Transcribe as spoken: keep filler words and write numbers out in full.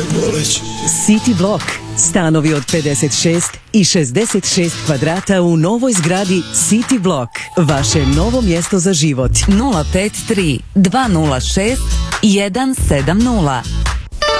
boleć. City Block. Stanovi od pedeset šest i šezdeset šest kvadrata u novoj zgradi City Block. Vaše novo mjesto za život. nula pet tri dva nula šest jedan sedam nula